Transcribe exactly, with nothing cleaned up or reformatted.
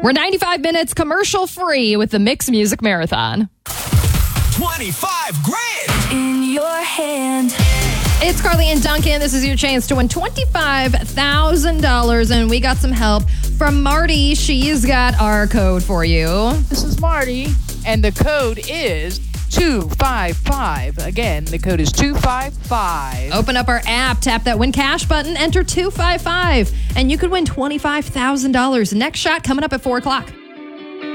We're ninety-five minutes commercial free with the Mix Music Marathon. twenty-five grand in your hand. It's Carly and Duncan. This is your chance to win twenty-five thousand dollars, and we got some help from Marty. She's got our code for you. This is Marty, and the code is two five five. Again, the code is two five five. Open up our app, tap that Win Cash button, enter two five five, and you could win twenty-five thousand dollars. Next shot coming up at four o'clock.